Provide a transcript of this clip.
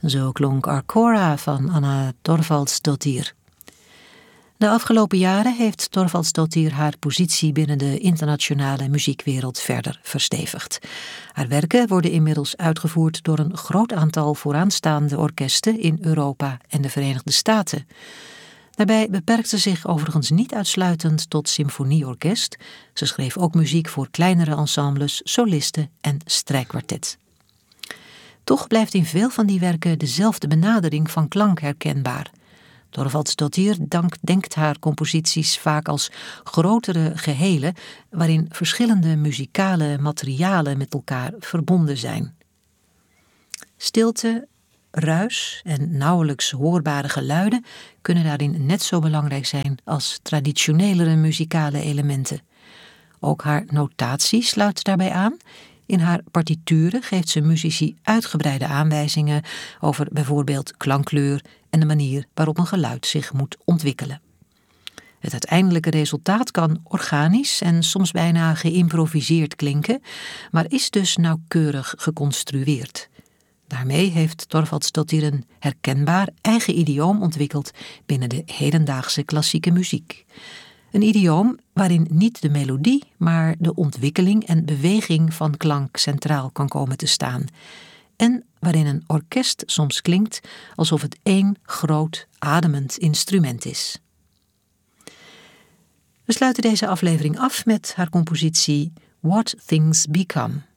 Zo klonk Arcora van Anna Thorvaldsdottir. De afgelopen jaren heeft Thorvaldsdottir haar positie binnen de internationale muziekwereld verder verstevigd. Haar werken worden inmiddels uitgevoerd door een groot aantal vooraanstaande orkesten in Europa en de Verenigde Staten. Daarbij beperkt ze zich overigens niet uitsluitend tot symfonieorkest. Ze schreef ook muziek voor kleinere ensembles, solisten en strijkkwartet. Toch blijft in veel van die werken dezelfde benadering van klank herkenbaar. Thorvaldsdottir denkt haar composities vaak als grotere gehelen waarin verschillende muzikale materialen met elkaar verbonden zijn. Stilte, ruis en nauwelijks hoorbare geluiden kunnen daarin net zo belangrijk zijn als traditionelere muzikale elementen. Ook haar notatie sluit daarbij aan. In haar partituren geeft ze muzici uitgebreide aanwijzingen over bijvoorbeeld klankkleur en de manier waarop een geluid zich moet ontwikkelen. Het uiteindelijke resultaat kan organisch en soms bijna geïmproviseerd klinken, maar is dus nauwkeurig geconstrueerd. Daarmee heeft Thorvaldsdottir een herkenbaar eigen idioom ontwikkeld binnen de hedendaagse klassieke muziek. Een idioom waarin niet de melodie, maar de ontwikkeling en beweging van klank centraal kan komen te staan. En waarin een orkest soms klinkt alsof het één groot ademend instrument is. We sluiten deze aflevering af met haar compositie What Things Become.